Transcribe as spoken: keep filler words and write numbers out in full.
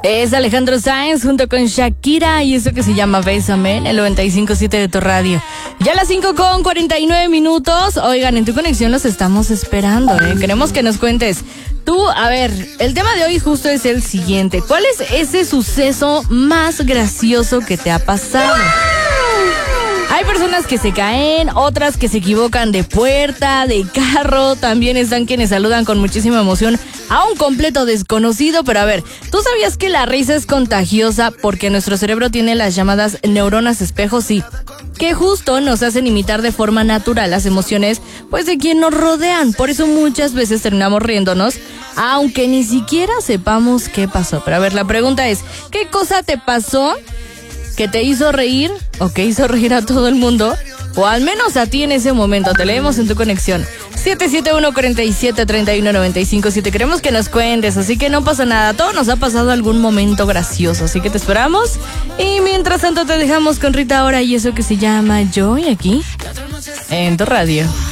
Es Alejandro Sanz junto con Shakira y eso que se llama Bésame en el noventa y cinco punto siete de tu radio. Ya a las cinco con cuarenta y nueve minutos. Oigan, en Tu Conexión los estamos esperando, ¿eh? Queremos que nos cuentes. Tú, a ver, el tema de hoy justo es el siguiente. ¿Cuál es ese suceso más gracioso que te ha pasado? Hay personas que se caen, otras que se equivocan de puerta, de carro. También están quienes saludan con muchísima emoción a un completo desconocido. Pero a ver, ¿tú sabías que la risa es contagiosa porque nuestro cerebro tiene las llamadas neuronas espejo? Sí, que justo nos hacen imitar de forma natural las emociones pues de quien nos rodean. Por eso muchas veces terminamos riéndonos, aunque ni siquiera sepamos qué pasó. Pero a ver, la pregunta es, ¿qué cosa te pasó que te hizo reír o que hizo reír a todo el mundo? O al menos a ti en ese momento. Te leemos en Tu Conexión. siete siete uno, cuatro siete, tres uno nueve cinco siete. Queremos que nos cuentes, así que no pasa nada. Todo nos ha pasado algún momento gracioso, así que te esperamos. Y mientras tanto te dejamos con Rita Ora y eso que se llama Joy aquí en Tu Radio.